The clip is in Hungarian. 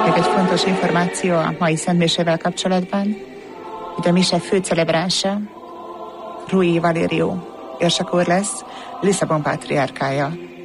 még egy fontos információ a mai szentmisével kapcsolatban, hogy a mise főcelebránsa Rui Valerio érsek úr lesz, Lisszabon pátriárkája.